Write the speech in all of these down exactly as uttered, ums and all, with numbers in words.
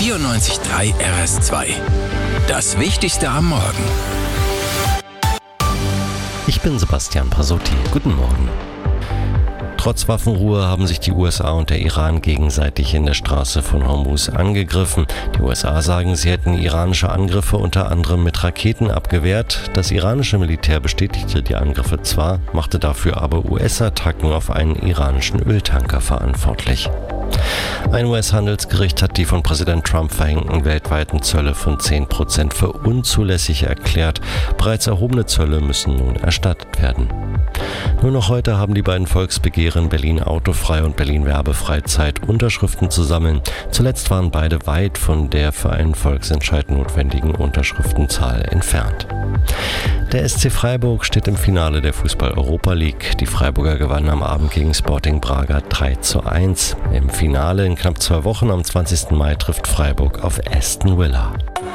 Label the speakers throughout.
Speaker 1: vierundneunzig Komma drei R S zwei. Das Wichtigste am Morgen.
Speaker 2: Ich bin Sebastian Pasotti. Guten Morgen. Trotz Waffenruhe haben sich die U S A und der Iran gegenseitig in der Straße von Hormuz angegriffen. Die U S A sagen, sie hätten iranische Angriffe unter anderem mit Raketen abgewehrt. Das iranische Militär bestätigte die Angriffe zwar, machte dafür aber U S-Attacken auf einen iranischen Öltanker verantwortlich. Ein U S-Handelsgericht hat die von Präsident Trump verhängten weltweiten Zölle von zehn Prozent für unzulässig erklärt. Bereits erhobene Zölle müssen nun erstattet werden. Nur noch heute haben die beiden Volksbegehren Berlin autofrei und Berlin werbefrei Zeit, Unterschriften zu sammeln. Zuletzt waren beide weit von der für einen Volksentscheid notwendigen Unterschriftenzahl entfernt. Der S C Freiburg steht im Finale der Fußball-Europa League. Die Freiburger gewannen am Abend gegen Sporting Braga drei zu eins. Im Finale in knapp zwei Wochen am zwanzigsten Mai trifft Freiburg auf Aston Villa.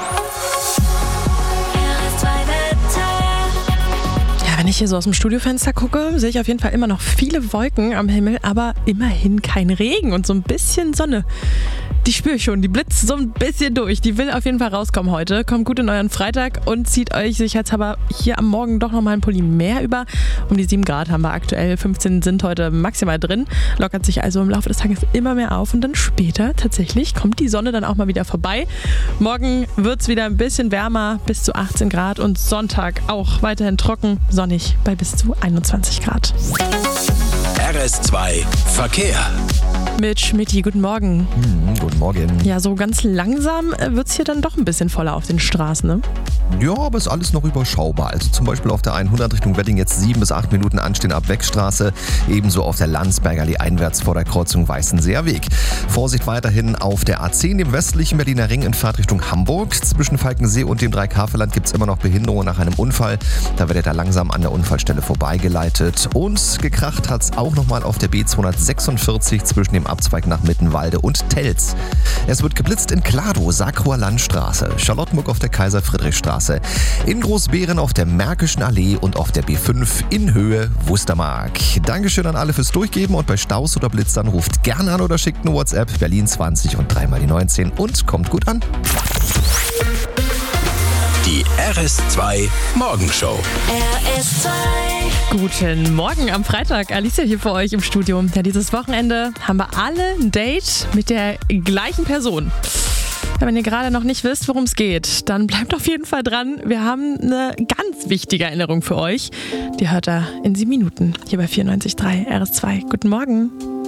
Speaker 3: Wenn ich hier so aus dem Studiofenster gucke, sehe ich auf jeden Fall immer noch viele Wolken am Himmel, aber immerhin kein Regen und so ein bisschen Sonne. Die spüre ich schon, die blitzt so ein bisschen durch. Die will auf jeden Fall rauskommen heute. Kommt gut in euren Freitag und zieht euch sicherheitshalber hier am Morgen doch nochmal einen Pulli mehr über. Um die sieben Grad haben wir aktuell, fünfzehn sind heute maximal drin. Lockert sich also im Laufe des Tages immer mehr auf und dann später tatsächlich kommt die Sonne dann auch mal wieder vorbei. Morgen wird es wieder ein bisschen wärmer, bis zu achtzehn Grad und Sonntag auch weiterhin trocken, sonnig bei bis zu einundzwanzig Grad.
Speaker 1: R S zwei Verkehr.
Speaker 3: Mit Schmidti, guten Morgen.
Speaker 4: Hm, guten Morgen.
Speaker 3: Ja, so ganz langsam wird es hier dann doch ein bisschen voller auf den Straßen, ne?
Speaker 4: Ja, aber ist alles noch überschaubar. Also zum Beispiel auf der hundert Richtung Wedding jetzt sieben bis acht Minuten anstehen ab Wegstraße. Ebenso auf der Landsberger Allee einwärts vor der Kreuzung Weißenseer Weg. Vorsicht weiterhin auf der A zehn, dem westlichen Berliner Ring in Fahrtrichtung Hamburg. Zwischen Falkensee und dem Dreikafelland gibt es immer noch Behinderungen nach einem Unfall. Da werdet ihr langsam an der Unfallstelle vorbeigeleitet. Und gekracht hat es auch nochmal auf der B zweihundertsechsundvierzig zwischen dem Abzweig nach Mittenwalde und Telz. Es wird geblitzt in Kladow, Sacroer Landstraße, Charlottenburg auf der Kaiser-Friedrich-Straße, in Großbeeren auf der Märkischen Allee und auf der B fünf in Höhe Wustermark. Dankeschön an alle fürs Durchgeben und bei Staus oder Blitz dann ruft gerne an oder schickt eine WhatsApp Berlin zwanzig und dreimal die neunzehn und kommt gut an.
Speaker 1: Die R S zwei Morgenshow.
Speaker 5: R S zwei.
Speaker 3: Guten Morgen am Freitag. Alicia hier für euch im Studio. Ja, dieses Wochenende haben wir alle ein Date mit der gleichen Person. Ja, wenn ihr gerade noch nicht wisst, worum es geht, dann bleibt auf jeden Fall dran. Wir haben eine ganz wichtige Erinnerung für euch. Die hört ihr in sieben Minuten hier bei vierundneunzig Komma drei R S zwei. Guten Morgen.